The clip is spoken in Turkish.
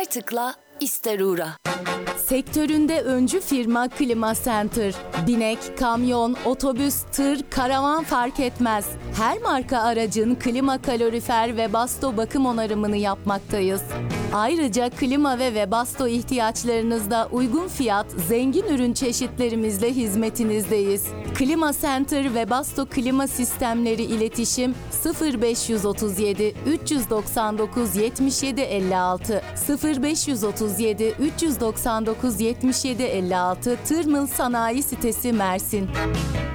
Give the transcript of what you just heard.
tıkla, ister uğra. Sektöründe öncü firma Klima Center. Binek, kamyon, otobüs, tır, karavan fark etmez. Her marka aracın klima, kalorifer ve basto bakım onarımını yapmaktayız. Ayrıca klima ve Webasto ihtiyaçlarınızda uygun fiyat, zengin ürün çeşitlerimizle hizmetinizdeyiz. Klima Center ve Webasto Klima Sistemleri iletişim 0537 399 77 56 0537 399 77 56 Tırmıl Sanayi Sitesi Mersin.